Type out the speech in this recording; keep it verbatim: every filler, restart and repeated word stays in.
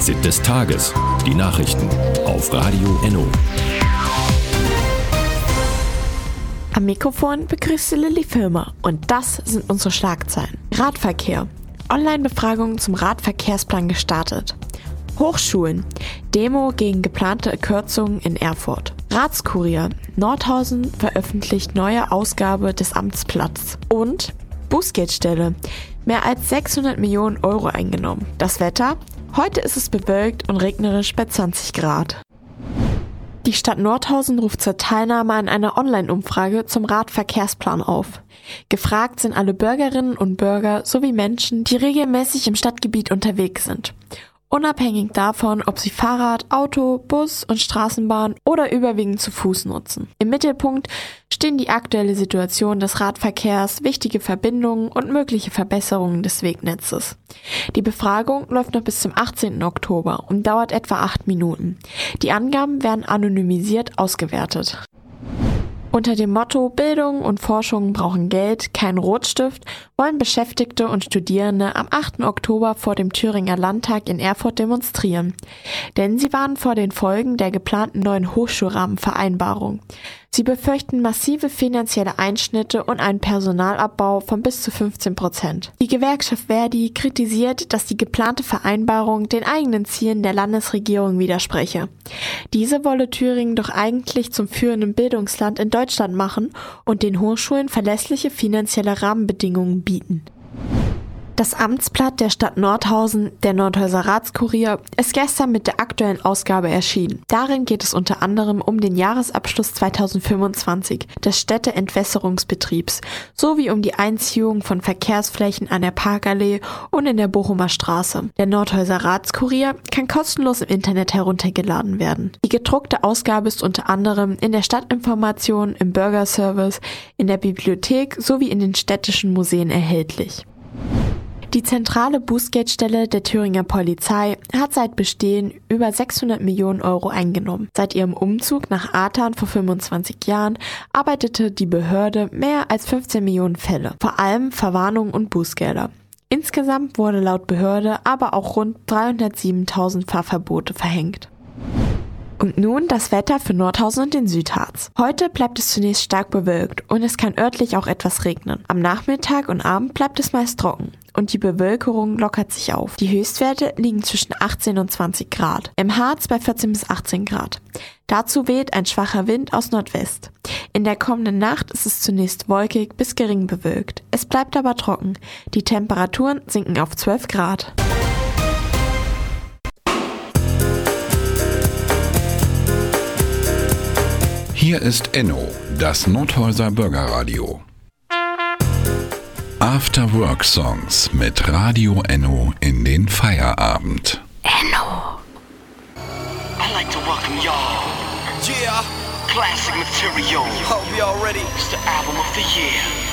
Fazit des Tages. Die Nachrichten auf Radio Enno. Am Mikrofon begrüßt Lilly Filmer und das sind unsere Schlagzeilen. Radverkehr. Online-Befragungen zum Radverkehrsplan gestartet. Hochschulen. Demo gegen geplante Kürzungen in Erfurt. Ratskurier. Nordhausen veröffentlicht neue Ausgabe des Amtsblatts. Und Bußgeldstelle. Mehr als sechshundert Millionen Euro eingenommen. Das Wetter? Heute ist es bewölkt und regnerisch bei zwanzig Grad. Die Stadt Nordhausen ruft zur Teilnahme an einer Online-Umfrage zum Radverkehrsplan auf. Gefragt sind alle Bürgerinnen und Bürger sowie Menschen, die regelmäßig im Stadtgebiet unterwegs sind. Unabhängig davon, ob sie Fahrrad, Auto, Bus und Straßenbahn oder überwiegend zu Fuß nutzen. Im Mittelpunkt stehen die aktuelle Situation des Radverkehrs, wichtige Verbindungen und mögliche Verbesserungen des Wegnetzes. Die Befragung läuft noch bis zum achtzehnten Oktober und dauert etwa acht Minuten. Die Angaben werden anonymisiert ausgewertet. Unter dem Motto Bildung und Forschung brauchen Geld, kein Rotstift, wollen Beschäftigte und Studierende am achten Oktober vor dem Thüringer Landtag in Erfurt demonstrieren. Denn sie warnen vor den Folgen der geplanten neuen Hochschulrahmenvereinbarung. Sie befürchten massive finanzielle Einschnitte und einen Personalabbau von bis zu fünfzehn Prozent. Die Gewerkschaft Verdi kritisiert, dass die geplante Vereinbarung den eigenen Zielen der Landesregierung widerspreche. Diese wolle Thüringen doch eigentlich zum führenden Bildungsland in Deutschland machen und den Hochschulen verlässliche finanzielle Rahmenbedingungen bieten. Das Amtsblatt der Stadt Nordhausen, der Nordhäuser Ratskurier, ist gestern mit der aktuellen Ausgabe erschienen. Darin geht es unter anderem um den Jahresabschluss zweitausendfünfundzwanzig des Städteentwässerungsbetriebs sowie um die Einziehung von Verkehrsflächen an der Parkallee und in der Bochumer Straße. Der Nordhäuser Ratskurier kann kostenlos im Internet heruntergeladen werden. Die gedruckte Ausgabe ist unter anderem in der Stadtinformation, im Bürgerservice, in der Bibliothek sowie in den städtischen Museen erhältlich. Die zentrale Bußgeldstelle der Thüringer Polizei hat seit Bestehen über sechshundert Millionen Euro eingenommen. Seit ihrem Umzug nach Artern vor fünfundzwanzig Jahren arbeitete die Behörde mehr als fünfzehn Millionen Fälle, vor allem Verwarnungen und Bußgelder. Insgesamt wurde laut Behörde aber auch rund dreihundertsiebentausend Fahrverbote verhängt. Und nun das Wetter für Nordhausen und den Südharz. Heute bleibt es zunächst stark bewölkt und es kann örtlich auch etwas regnen. Am Nachmittag und Abend bleibt es meist trocken und die Bewölkerung lockert sich auf. Die Höchstwerte liegen zwischen achtzehn und zwanzig Grad. Im Harz bei vierzehn bis achtzehn Grad. Dazu weht ein schwacher Wind aus Nordwest. In der kommenden Nacht ist es zunächst wolkig bis gering bewölkt. Es bleibt aber trocken. Die Temperaturen sinken auf zwölf Grad. Hier ist Enno, das Nordhäuser Bürgerradio. After-Work-Songs mit Radio Enno in den Feierabend. Enno. I'd like to welcome y'all. Yeah. Classic material. Hope y'all ready. It's the album of the year.